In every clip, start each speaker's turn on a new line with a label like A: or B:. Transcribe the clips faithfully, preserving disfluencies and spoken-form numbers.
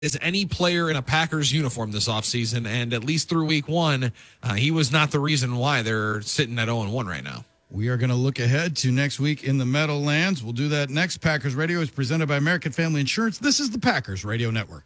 A: as any player in a Packers uniform this offseason, and at least through week one, uh, he was not the reason why they're sitting at oh and one right now.
B: We are going to look ahead to next week in the Meadowlands. We'll do that next. Packers Radio is presented by American Family Insurance. This is the Packers Radio Network.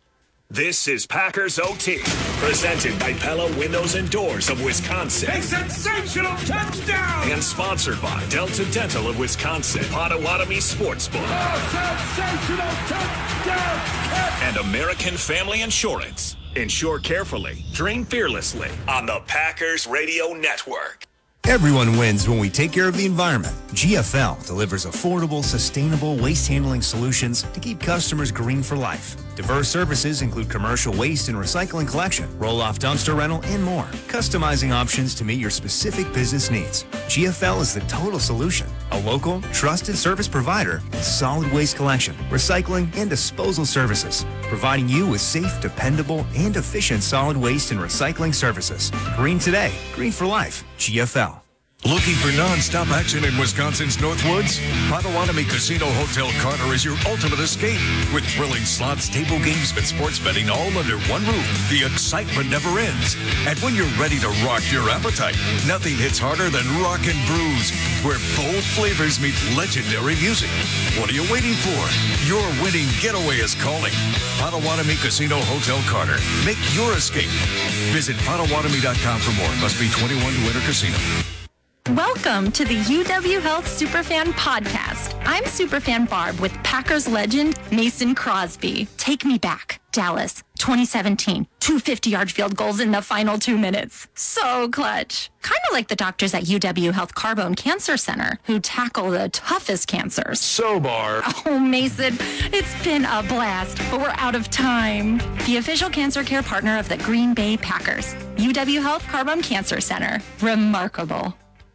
C: This is Packers O T, presented by Pella Windows and Doors of Wisconsin.
D: A sensational touchdown!
C: And sponsored by Delta Dental of Wisconsin, Potawatomi Sportsbook.
D: Oh, sensational touchdown! Catch.
C: And American Family Insurance. Insure carefully, dream fearlessly on the Packers Radio Network.
E: Everyone wins when we take care of the environment. G F L delivers affordable, sustainable waste handling solutions to keep customers green for life. Diverse services include commercial waste and recycling collection, roll-off dumpster rental, and more. Customizing options to meet your specific business needs. G F L is the total solution. A local, trusted service provider in solid waste collection, recycling, and disposal services. Providing you with safe, dependable, and efficient solid waste and recycling services. Green today, green for life. G F L.
F: Looking for non-stop action in Wisconsin's Northwoods? Potawatomi Casino Hotel Carter is your ultimate escape. With thrilling slots, table games, and sports betting all under one roof, the excitement never ends. And when you're ready to rock your appetite, nothing hits harder than Rockin' Brews, where bold flavors meet legendary music. What are you waiting for? Your winning getaway is calling. Potawatomi Casino Hotel Carter. Make your escape. Visit Potawatomi dot com for more. Must be twenty-one to enter casino.
G: Welcome to the U W Health Superfan Podcast. I'm Superfan Barb with Packers legend Mason Crosby. Take me back. Dallas, twenty seventeen. Two fifty-yard field goals in the final two minutes. So clutch. Kind of like the doctors at U W Health Carbone Cancer Center who tackle the toughest cancers.
F: So, Barb.
G: Oh, Mason, it's been a blast, but we're out of time. The official cancer care partner of the Green Bay Packers. U W Health Carbone Cancer Center. Remarkable.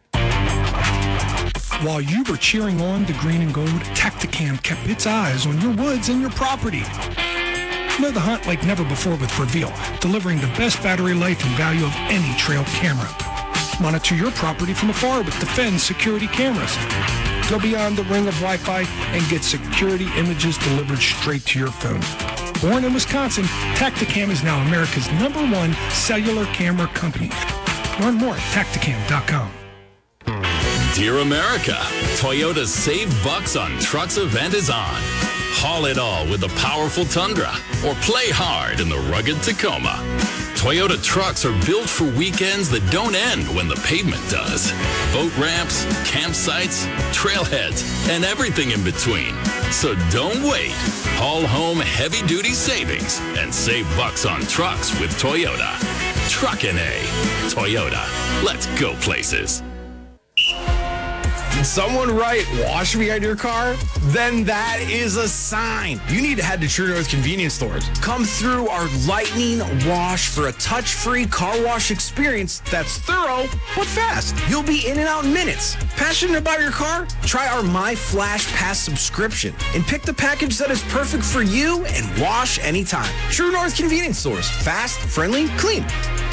H: While you were cheering on the green and gold, Tacticam kept its eyes on your woods and your property. Know the hunt like never before with Reveal, delivering the best battery life and value of any trail camera. Monitor your property from afar with Defend security cameras. Go beyond the ring of Wi-Fi and get security images delivered straight to your phone. Born in Wisconsin, Tacticam is now America's number one cellular camera company. Learn more at Tacticam dot com.
I: Dear America, Toyota's Save Bucks on Trucks event is on. Haul it all with the powerful Tundra or play hard in the rugged Tacoma. Toyota trucks are built for weekends that don't end when the pavement does. Boat ramps, campsites, trailheads, and everything in between. So don't wait. Haul home heavy-duty savings and save bucks on trucks with Toyota. Truckin' A. Toyota. Let's go places.
J: Did someone write wash behind your car? Then that is a sign. You need to head to True North Convenience Stores. Come through our lightning wash for a touch-free car wash experience that's thorough but fast. You'll be in and out in minutes. Passionate about your car? Try our My Flash Pass subscription and pick the package that is perfect for you and wash anytime. True North Convenience Stores. Fast, friendly, clean.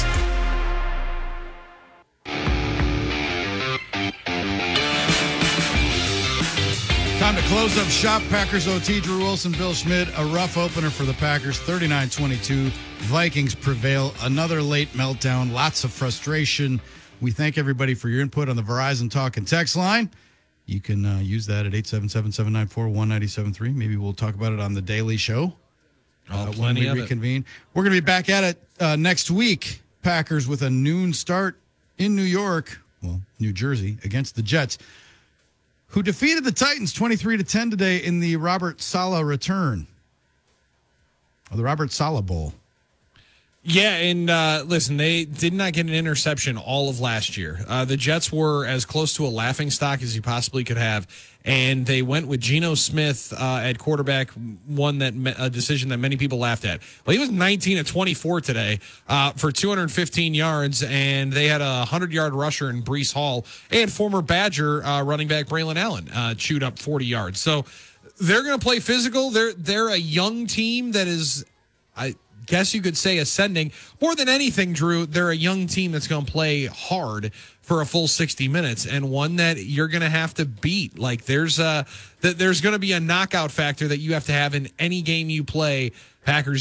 B: Time to close up shop. Packers O T, Drew Wilson, Bill Schmidt. A rough opener for the Packers, thirty-nine twenty-two. Vikings prevail. Another late meltdown. Lots of frustration. We thank everybody for your input on the Verizon Talk and Text line. You can uh, use that at eight seven seven, seven nine four, one nine seven three. Maybe we'll talk about it on the Daily Show uh,
A: oh,
B: when we
A: of
B: reconvene. It. We're going to be back at it uh, next week. Packers with a noon start in New York, well, New Jersey, against the Jets, who defeated the Titans twenty-three to ten today in the Robert Saleh return, or the Robert Saleh Bowl.
A: Yeah, and uh, listen, they did not get an interception all of last year. Uh, the Jets were as close to a laughingstock as you possibly could have, and they went with Geno Smith uh, at quarterback, one that a decision that many people laughed at. Well, he was nineteen of twenty-four today uh, for two hundred fifteen yards, and they had a hundred-yard rusher in Breece Hall, and former Badger uh, running back Braylon Allen uh, chewed up forty yards. So they're going to play physical. They're they're a young team that is I. guess you could say ascending. More than anything, Drew, they're a young team that's going to play hard for a full sixty minutes, and one that you're going to have to beat. Like there's a, there's going to be a knockout factor that you have to have in any game you play. Packers